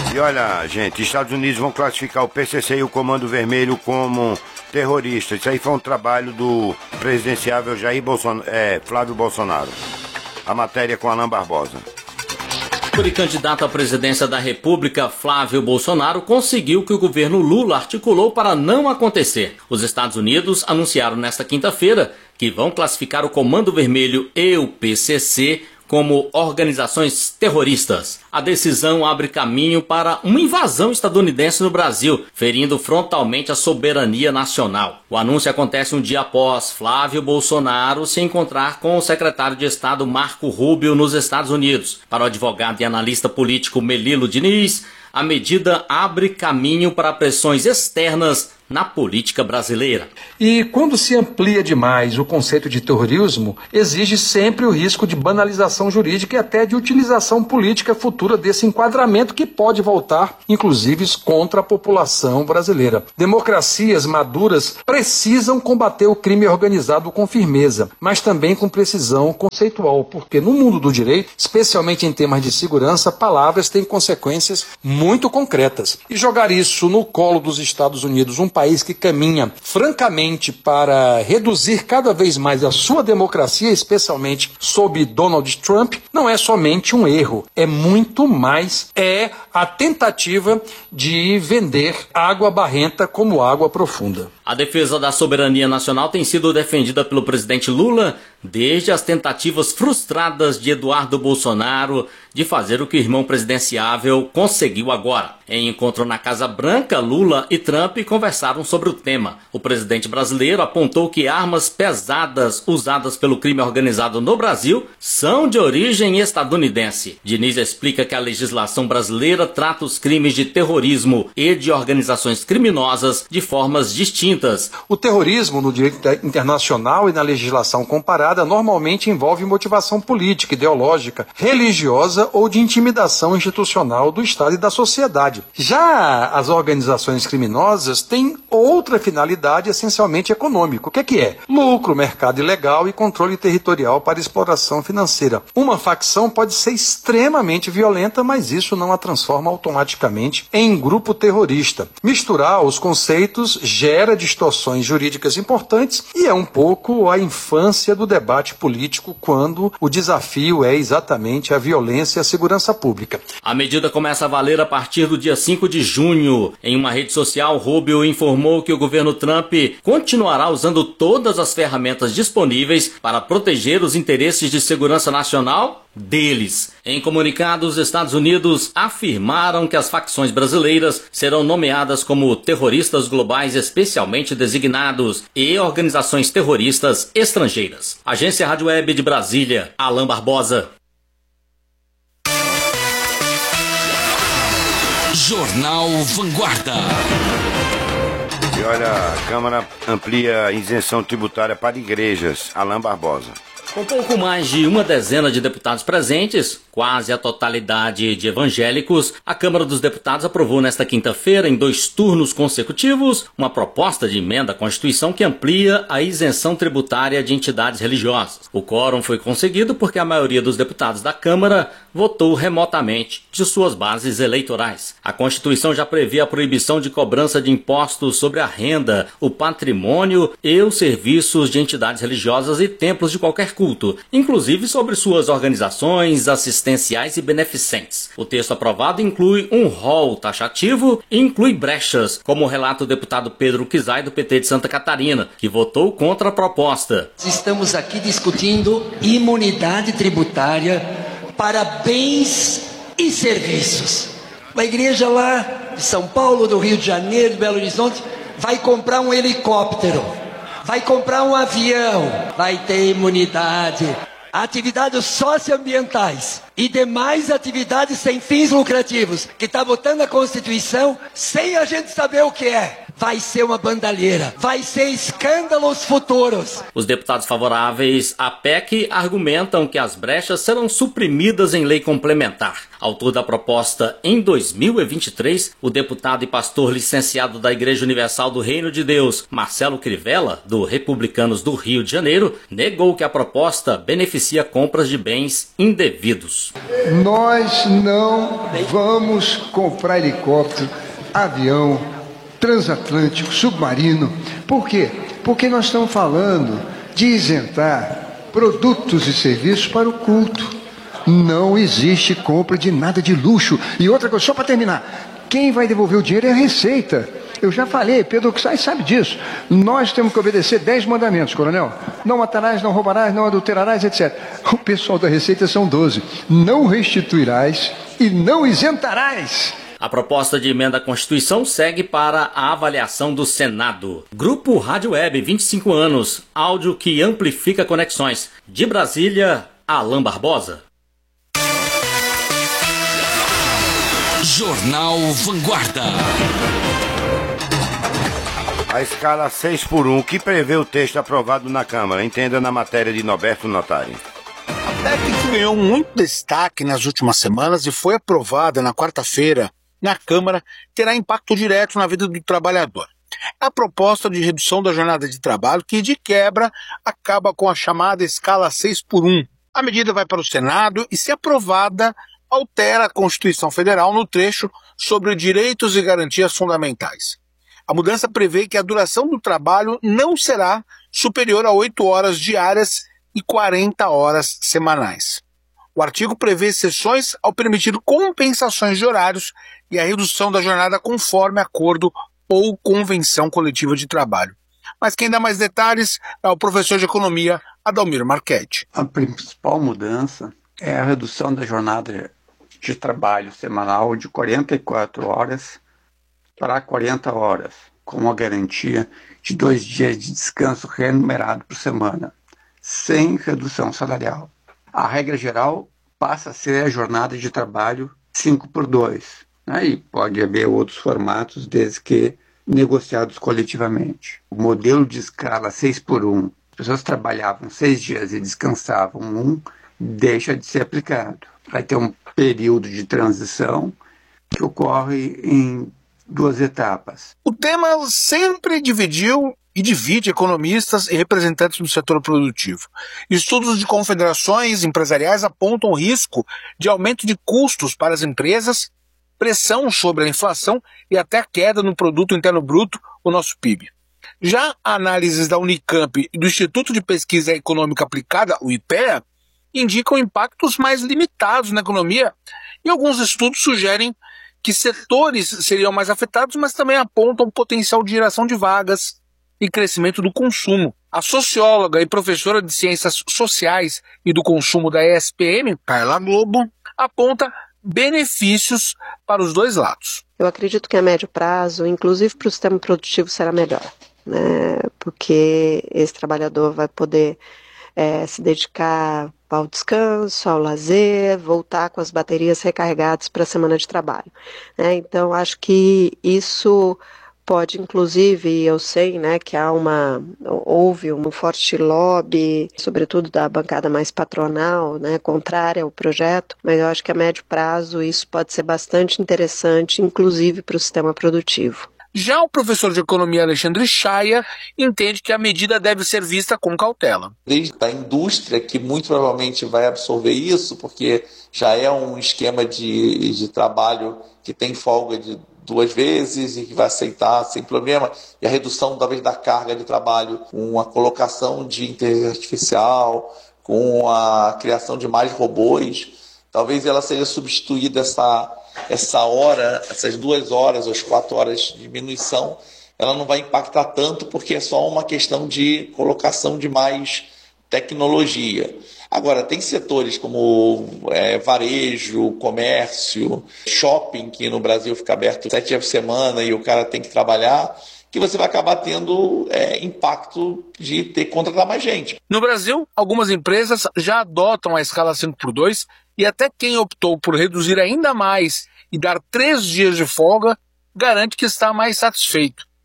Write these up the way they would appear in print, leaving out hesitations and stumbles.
E olha, gente, Estados Unidos vão classificar o PCC e o Comando Vermelho como terroristas. Isso aí foi um trabalho do presidenciável Flávio Bolsonaro. A matéria com Alain Barbosa. O candidato à presidência da República, Flávio Bolsonaro, conseguiu o que o governo Lula articulou para não acontecer. Os Estados Unidos anunciaram nesta quinta-feira que vão classificar o Comando Vermelho e o PCC como organizações terroristas. A decisão abre caminho para uma invasão estadunidense no Brasil, ferindo frontalmente a soberania nacional. O anúncio acontece um dia após Flávio Bolsonaro se encontrar com o secretário de Estado Marco Rubio nos Estados Unidos. Para o advogado e analista político Melilo Diniz, a medida abre caminho para pressões externas na política brasileira. E quando se amplia demais o conceito de terrorismo, exige sempre o risco de banalização jurídica e até de utilização política futura desse enquadramento que pode voltar, inclusive, contra a população brasileira. Democracias maduras precisam combater o crime organizado com firmeza, mas também com precisão conceitual, porque no mundo do direito, especialmente em temas de segurança, palavras têm consequências muito concretas. E jogar isso no colo dos Estados Unidos, um país que caminha francamente para reduzir cada vez mais a sua democracia, especialmente sob Donald Trump, não é somente um erro, é muito mais, é a tentativa de vender água barrenta como água profunda. A defesa da soberania nacional tem sido defendida pelo presidente Lula desde as tentativas frustradas de Eduardo Bolsonaro de fazer o que o irmão presidenciável conseguiu agora. Em encontro na Casa Branca, Lula e Trump conversaram sobre o tema. O presidente brasileiro apontou que armas pesadas usadas pelo crime organizado no Brasil são de origem estadunidense. Diniz explica que a legislação brasileira trata os crimes de terrorismo e de organizações criminosas de formas distintas. O terrorismo no direito internacional e na legislação comparada normalmente envolve motivação política, ideológica, religiosa ou de intimidação institucional do Estado e da sociedade. Já as organizações criminosas têm outra finalidade essencialmente econômica. O que é? Lucro, mercado ilegal e controle territorial para exploração financeira. Uma facção pode ser extremamente violenta, mas isso não a transforma automaticamente em grupo terrorista. Misturar os conceitos gera distorções jurídicas importantes e é um pouco a infância do debate político quando o desafio é exatamente a violência e a segurança pública. A medida começa a valer a partir do dia 5 de junho. Em uma rede social, Rubio informou que o governo Trump continuará usando todas as ferramentas disponíveis para proteger os interesses de segurança nacional deles. Em comunicado, os Estados Unidos afirmaram que as facções brasileiras serão nomeadas como terroristas globais especialmente designados e organizações terroristas estrangeiras. Agência Rádio Web de Brasília, Alain Barbosa. Jornal Vanguarda. E olha, a Câmara amplia a isenção tributária para igrejas. Alain Barbosa. Com pouco mais de uma dezena de deputados presentes, quase a totalidade de evangélicos, a Câmara dos Deputados aprovou nesta quinta-feira, em 2 turnos consecutivos, uma proposta de emenda à Constituição que amplia a isenção tributária de entidades religiosas. O quórum foi conseguido porque a maioria dos deputados da Câmara votou remotamente de suas bases eleitorais. A Constituição já prevê a proibição de cobrança de impostos sobre a renda, o patrimônio e os serviços de entidades religiosas e templos de qualquer culto, inclusive sobre suas organizações assistenciais e beneficentes. O texto aprovado inclui um rol taxativo e inclui brechas, como relata o deputado Pedro Kizai, do PT de Santa Catarina, que votou contra a proposta. Estamos aqui discutindo imunidade tributária para bens e serviços. Uma igreja lá de São Paulo, do Rio de Janeiro, de Belo Horizonte, vai comprar um helicóptero, vai comprar um avião, vai ter imunidade. Atividades socioambientais e demais atividades sem fins lucrativos, que está botando a Constituição sem a gente saber o que é. vai ser uma bandalheira, vai ser escândalos futuros. Os deputados favoráveis à PEC argumentam que as brechas serão suprimidas em lei complementar. Autor da proposta em 2023, o deputado e pastor licenciado da Igreja Universal do Reino de Deus, Marcelo Crivella, do Republicanos do Rio de Janeiro, negou que a proposta beneficia compras de bens indevidos. Nós não vamos comprar helicóptero, avião, transatlântico, submarino. Por quê? Porque nós estamos falando de isentar produtos e serviços para o culto. Não existe compra de nada de luxo. E outra coisa, só para terminar, quem vai devolver o dinheiro é a Receita. Eu já falei, Pedro Oxai sabe disso. Nós temos que obedecer 10 mandamentos, coronel. Não matarás, não roubarás, não adulterarás, etc. O pessoal da Receita são 12. Não restituirás e não isentarás. A proposta de emenda à Constituição segue para a avaliação do Senado. Grupo Rádio Web, 25 anos, áudio que amplifica conexões. De Brasília, Alain Barbosa. Jornal Vanguarda. A escala 6x1, que prevê o texto aprovado na Câmara. Entenda na matéria de Norberto Notari. A PEC que ganhou muito destaque nas últimas semanas e foi aprovada na quarta-feira na Câmara terá impacto direto na vida do trabalhador. A proposta de redução da jornada de trabalho que, de quebra, acaba com a chamada escala 6x1. A medida vai para o Senado e, se aprovada, altera a Constituição Federal no trecho sobre direitos e garantias fundamentais. A mudança prevê que a duração do trabalho não será superior a 8 horas diárias e 40 horas semanais. O artigo prevê exceções ao permitir compensações de horários e a redução da jornada conforme acordo ou convenção coletiva de trabalho. Mas quem dá mais detalhes é o professor de economia Adalmir Marchetti. A principal mudança é a redução da jornada de trabalho semanal de 44 horas para 40 horas, com a garantia de 2 dias de descanso remunerado por semana, sem redução salarial. A regra geral passa a ser a jornada de trabalho 5x2, né? E pode haver outros formatos desde que negociados coletivamente. O modelo de escala 6x1, as pessoas trabalhavam 6 dias e descansavam 1, deixa de ser aplicado. Vai ter um período de transição que ocorre em 2 etapas. O tema sempre dividiu e divide economistas e representantes do setor produtivo. Estudos de confederações empresariais apontam o risco de aumento de custos para as empresas, pressão sobre a inflação e até queda no Produto Interno Bruto, o nosso PIB. Já análises da Unicamp e do Instituto de Pesquisa Econômica Aplicada, o IPEA, indicam impactos mais limitados na economia e alguns estudos sugerem que setores seriam mais afetados, mas também apontam potencial de geração de vagas e crescimento do consumo. A socióloga e professora de Ciências Sociais e do Consumo da ESPM, Carla Globo, aponta benefícios para os dois lados. Eu acredito que a médio prazo, inclusive para o sistema produtivo, será melhor, né? Porque esse trabalhador vai poder se dedicar ao descanso, ao lazer, voltar com as baterias recarregadas para a semana de trabalho, né? Então, acho que isso pode, inclusive, eu sei, né, que houve um forte lobby, sobretudo da bancada mais patronal, né, contrária ao projeto, mas eu acho que a médio prazo isso pode ser bastante interessante, inclusive para o sistema produtivo. Já o professor de economia Alexandre Chaia entende que a medida deve ser vista com cautela. Desde a indústria, que muito provavelmente vai absorver isso, porque já é um esquema de trabalho que tem folga de 2 vezes e que vai aceitar sem problema, e a redução talvez da carga de trabalho com a colocação de inteligência artificial, com a criação de mais robôs, talvez ela seja substituída essa hora, essas 2 horas ou as 4 horas de diminuição, ela não vai impactar tanto porque é só uma questão de colocação de mais tecnologia. Agora, tem setores como varejo, comércio, shopping, que no Brasil fica aberto 7 dias por semana e o cara tem que trabalhar, que você vai acabar tendo impacto de ter que contratar mais gente. No Brasil, algumas empresas já adotam a escala 5x2 e até quem optou por reduzir ainda mais e dar 3 dias de folga garante que está mais satisfeito.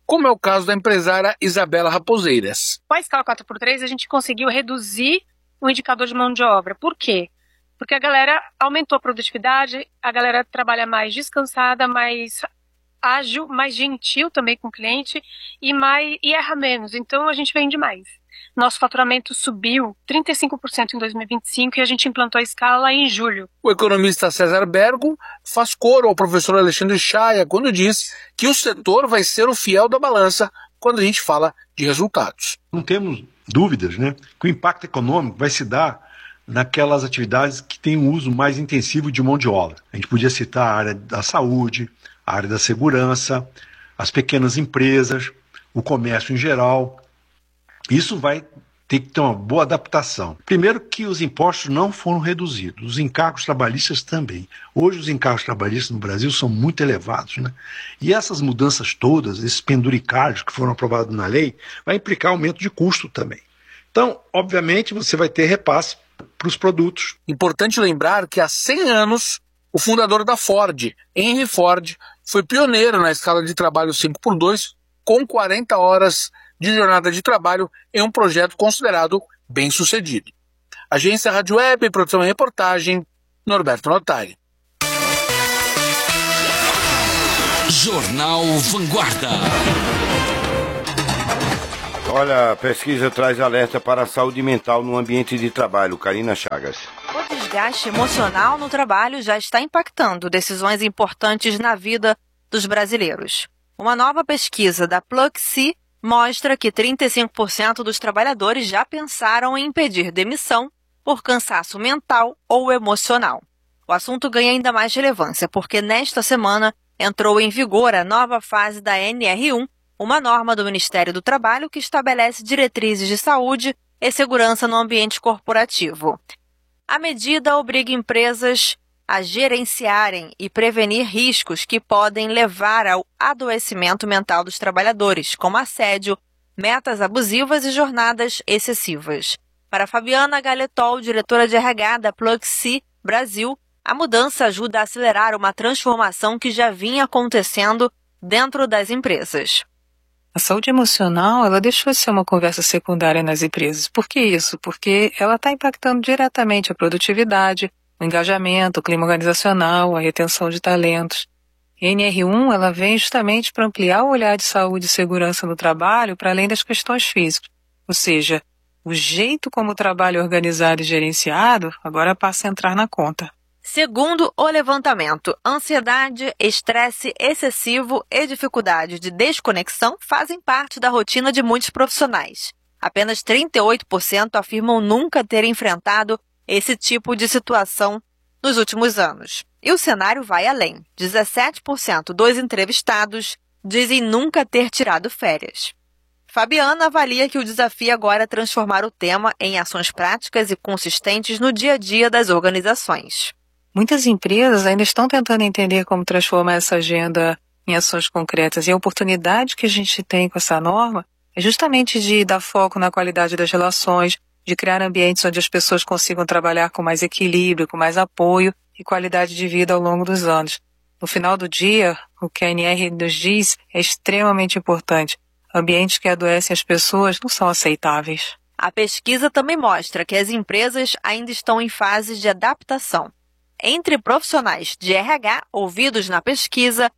como é o caso da empresária Isabela Raposeiras. Com a escala 4x3, a gente conseguiu reduzir o indicador de mão de obra. Por quê? Porque a galera aumentou a produtividade, a galera trabalha mais descansada, mais ágil, mais gentil também com o cliente e erra menos. Então a gente vende mais. Nosso faturamento subiu 35% em 2025 e a gente implantou a escala em julho. O economista César Bergo faz coro ao professor Alexandre Chaia quando diz que o setor vai ser o fiel da balança quando a gente fala de resultados. Não temos dúvidas, né, que o impacto econômico vai se dar naquelas atividades que têm um uso mais intensivo de mão de obra. A gente podia citar a área da saúde, a área da segurança, as pequenas empresas, o comércio em geral. Isso vai ter que ter uma boa adaptação. Primeiro que os impostos não foram reduzidos, os encargos trabalhistas também. Hoje os encargos trabalhistas no Brasil são muito elevados, né? E essas mudanças todas, esses penduricários que foram aprovados na lei, vai implicar aumento de custo também. Então, obviamente, você vai ter repasse para os produtos. Importante lembrar que há 100 anos, o fundador da Ford, Henry Ford, foi pioneiro na escala de trabalho 5x2, com 40 horas de jornada de trabalho em um projeto considerado bem-sucedido. Agência Rádio Web, produção e reportagem, Norberto Notari. Jornal Vanguarda. Olha, a pesquisa traz alerta para a saúde mental no ambiente de trabalho. Karina Chagas. O desgaste emocional no trabalho já está impactando decisões importantes na vida dos brasileiros. Uma nova pesquisa da Pluxee mostra que 35% dos trabalhadores já pensaram em pedir demissão por cansaço mental ou emocional. O assunto ganha ainda mais relevância porque nesta semana entrou em vigor a nova fase da NR1, uma norma do Ministério do Trabalho que estabelece diretrizes de saúde e segurança no ambiente corporativo. A medida obriga empresas a gerenciarem e prevenir riscos que podem levar ao adoecimento mental dos trabalhadores, como assédio, metas abusivas e jornadas excessivas. Para Fabiana Galetol, diretora de RH da Pluxee Brasil, a mudança ajuda a acelerar uma transformação que já vinha acontecendo dentro das empresas. A saúde emocional, ela deixou de ser uma conversa secundária nas empresas. Por que isso? Porque ela está impactando diretamente a produtividade, o engajamento, o clima organizacional, a retenção de talentos. A NR1 ela vem justamente para ampliar o olhar de saúde e segurança no trabalho para além das questões físicas. Ou seja, o jeito como o trabalho é organizado e gerenciado agora passa a entrar na conta. Segundo o levantamento, ansiedade, estresse excessivo e dificuldade de desconexão fazem parte da rotina de muitos profissionais. Apenas 38% afirmam nunca ter enfrentado esse tipo de situação nos últimos anos. E o cenário vai além. 17% dos entrevistados dizem nunca ter tirado férias. Fabiana avalia que o desafio agora é transformar o tema em ações práticas e consistentes no dia a dia das organizações. Muitas empresas ainda estão tentando entender como transformar essa agenda em ações concretas. E a oportunidade que a gente tem com essa norma é justamente de dar foco na qualidade das relações, de criar ambientes onde as pessoas consigam trabalhar com mais equilíbrio, com mais apoio e qualidade de vida ao longo dos anos. No final do dia, o que a NR nos diz é extremamente importante. Ambientes que adoecem as pessoas não são aceitáveis. A pesquisa também mostra que as empresas ainda estão em fase de adaptação. Entre profissionais de RH ouvidos na pesquisa,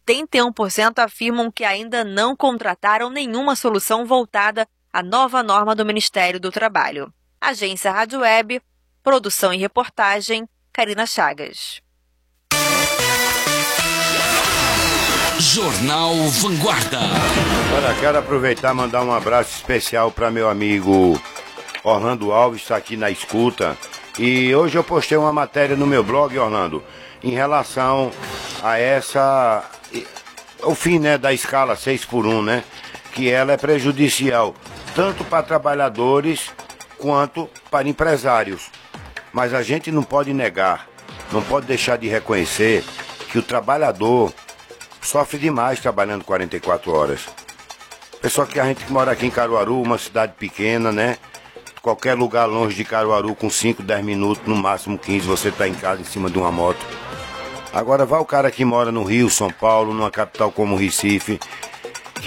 81% afirmam que ainda não contrataram nenhuma solução voltada à nova norma do Ministério do Trabalho. Agência Rádio Web, produção e reportagem, Karina Chagas. Jornal Vanguarda. Olha, quero aproveitar e mandar um abraço especial para meu amigo Orlando Alves, está aqui na escuta. E hoje eu postei uma matéria no meu blog, Orlando, em relação a o fim, né, da escala 6x1, né, que ela é prejudicial tanto para trabalhadores quanto para empresários. Mas a gente não pode negar, não pode deixar de reconhecer que o trabalhador sofre demais trabalhando 44 horas. Pessoal que a gente que mora aqui em Caruaru, uma cidade pequena, né? Qualquer lugar longe de Caruaru com 5, 10 minutos, no máximo 15, você está em casa em cima de uma moto. Agora vai o cara que mora no Rio, São Paulo, numa capital como Recife,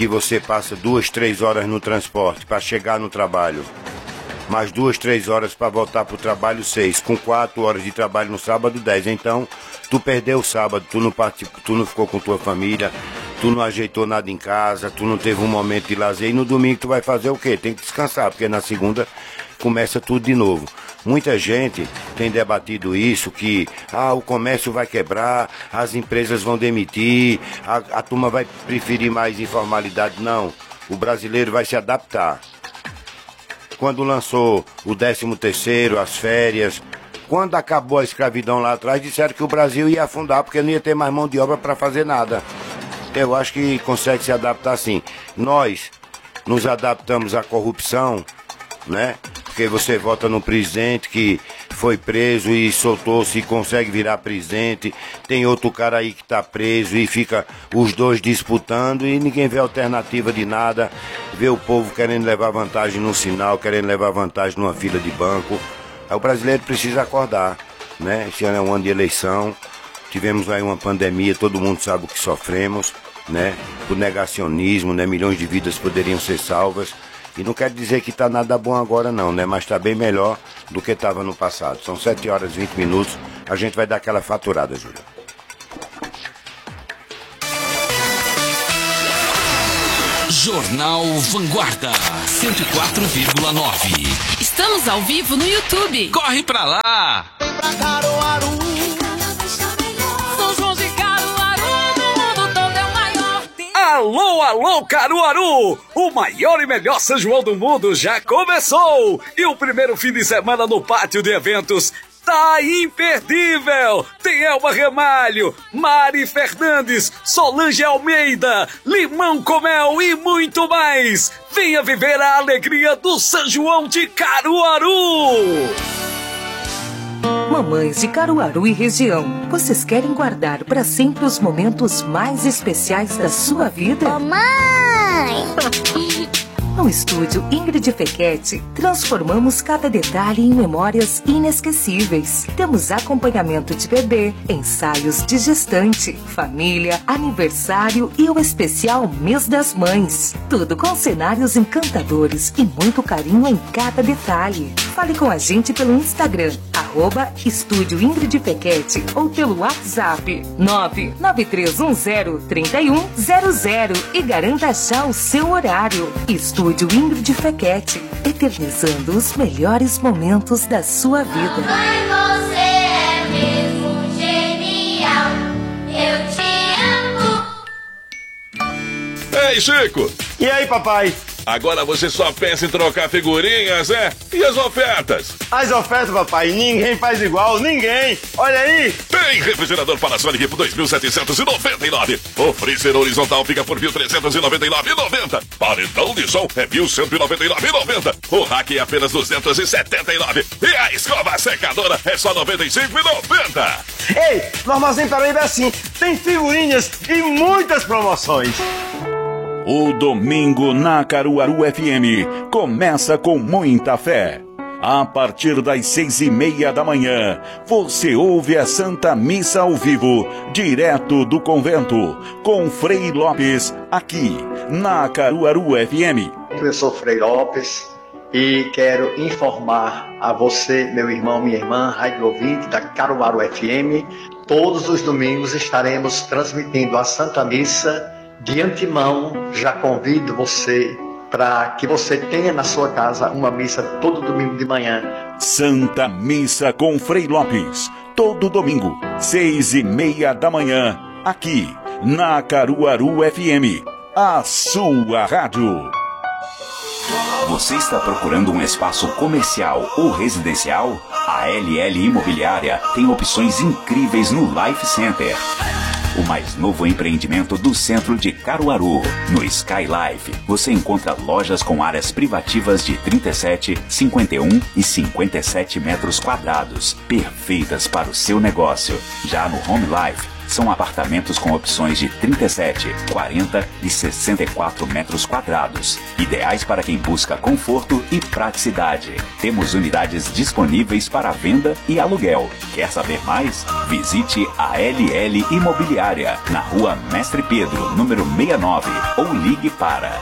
que você passa 2, 3 horas no transporte para chegar no trabalho, mais 2, 3 horas para voltar para o trabalho, 6, com 4 horas de trabalho no sábado, 10. Então, tu perdeu o sábado, tu não ficou com tua família, tu não ajeitou nada em casa, tu não teve um momento de lazer, e no domingo tu vai fazer o quê? Tem que descansar, porque na segunda começa tudo de novo. Muita gente tem debatido isso, que o comércio vai quebrar, as empresas vão demitir, a turma vai preferir mais informalidade. Não, o brasileiro vai se adaptar. Quando lançou o 13º, as férias, quando acabou a escravidão lá atrás, disseram que o Brasil ia afundar porque não ia ter mais mão de obra para fazer nada. Eu acho que consegue se adaptar sim. Nós nos adaptamos à corrupção, né? Porque você vota no presidente que foi preso e soltou-se e consegue virar presidente. Tem outro cara aí que tá preso e fica os dois disputando e ninguém vê alternativa de nada. Vê o povo querendo levar vantagem no sinal, querendo levar vantagem numa fila de banco. Aí o brasileiro precisa acordar, né? Esse ano é um ano de eleição. Tivemos aí uma pandemia, todo mundo sabe o que sofremos, né? O negacionismo, né? Milhões de vidas poderiam ser salvas. E não quer dizer que está nada bom agora não, né? Mas está bem melhor do que estava no passado. São 7 horas e 20 minutos. A gente vai dar aquela faturada, Júlia. Jornal Vanguarda 104,9. Estamos ao vivo no YouTube. Corre pra lá! Vem pra Caruaru. São João de Caruaru, no mundo todo é o maior. Alô, alô, Caruaru! O maior e melhor São João do mundo já começou! E o primeiro fim de semana no pátio de eventos tá imperdível! Tem Elba Ramalho, Mari Fernandes, Solange Almeida, Limão com Mel e muito mais! Venha viver a alegria do São João de Caruaru! Mamães de Caruaru e região, vocês querem guardar para sempre os momentos mais especiais da sua vida? Mamãe! No estúdio Ingrid Fequete, transformamos cada detalhe em memórias inesquecíveis. Temos acompanhamento de bebê, ensaios de gestante, família, aniversário e o especial Mês das Mães. Tudo com cenários encantadores e muito carinho em cada detalhe. Fale com a gente pelo Instagram, @Estúdio Ingrid Fequete, ou pelo WhatsApp 993103100 e garanta já o seu horário. Estúdio Ingrid Fequete, eternizando os melhores momentos da sua vida. Mamãe, você é mesmo genial. Eu te amo. Ei, Chico! E aí, papai? Agora você só pensa em trocar figurinhas, é? E as ofertas? As ofertas, papai, ninguém faz igual, ninguém! Olha aí! Tem refrigerador Panasonic por 2.799. O freezer horizontal fica por 1.399,90. Paredão de som é 1.199,90. O rack é apenas 279. E a escova secadora é só 95,90. Ei, no Armazém Paraíba é assim, tem figurinhas e muitas promoções. O Domingo na Caruaru FM começa com muita fé. A partir das 6:30 da manhã, você ouve a Santa Missa ao vivo, direto do convento, com Frei Lopes, aqui na Caruaru FM. Eu sou Frei Lopes e quero informar a você, meu irmão, minha irmã, rádio ouvinte da Caruaru FM. Todos os domingos estaremos transmitindo a Santa Missa. De antemão, já convido você para que você tenha na sua casa uma missa todo domingo de manhã. Santa Missa com Frei Lopes, todo domingo, 6:30 da manhã, aqui na Caruaru FM, a sua rádio. Você está procurando um espaço comercial ou residencial? A LL Imobiliária tem opções incríveis no Life Center. O mais novo empreendimento do centro de Caruaru. No Sky Life, você encontra lojas com áreas privativas de 37, 51 e 57 metros quadrados, perfeitas para o seu negócio. Já no Home Life, São apartamentos com opções de 37, 40 e 64 metros quadrados, ideais para quem busca conforto e praticidade. Temos unidades disponíveis para venda e aluguel. Quer saber mais? Visite a LL Imobiliária, na Rua Mestre Pedro, número 69, ou ligue para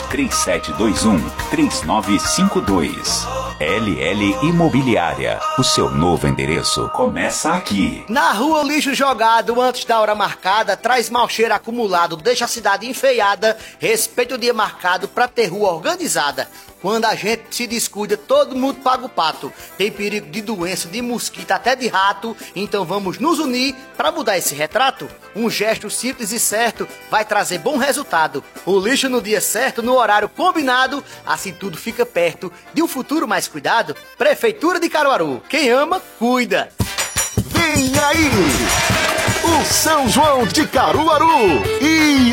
3721-3952. LL Imobiliária, o seu novo endereço começa aqui. Na rua, o lixo jogado antes da hora marcada traz mau cheiro acumulado, deixa a cidade enfeiada. Respeite o dia marcado pra ter rua organizada. Quando a gente se descuida, todo mundo paga o pato. Tem perigo de doença, de mosquito, até de rato. Então vamos nos unir para mudar esse retrato. Um gesto simples e certo vai trazer bom resultado. O lixo no dia certo, no horário combinado. Assim tudo fica perto de um futuro mais cuidado. Prefeitura de Caruaru. Quem ama, cuida. Vem aí, o São João de Caruaru e